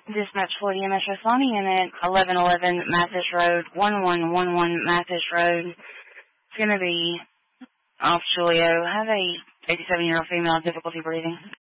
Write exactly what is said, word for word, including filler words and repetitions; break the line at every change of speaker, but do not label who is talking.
Dispatch for E M S responding unit, eleven eleven Mathis Road, one one one one Mathis Road. It's going to be off Julio. Have a eighty-seven-year-old female difficulty breathing.